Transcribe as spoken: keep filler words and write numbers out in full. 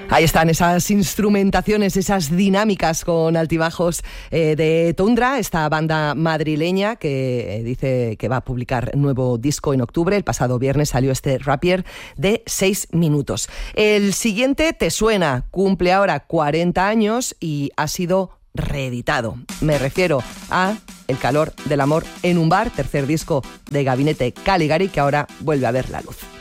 Ahí están esas instrumentaciones, esas dinámicas con altibajos eh, de Tundra, esta banda madrileña que eh, dice que va a publicar nuevo disco en octubre. El pasado viernes salió este Rapier de seis minutos. El siguiente te suena, cumple ahora cuarenta años y ha sido reeditado. Me refiero a El calor del amor en un bar, tercer disco de Gabinete Caligari, que ahora vuelve a ver la luz.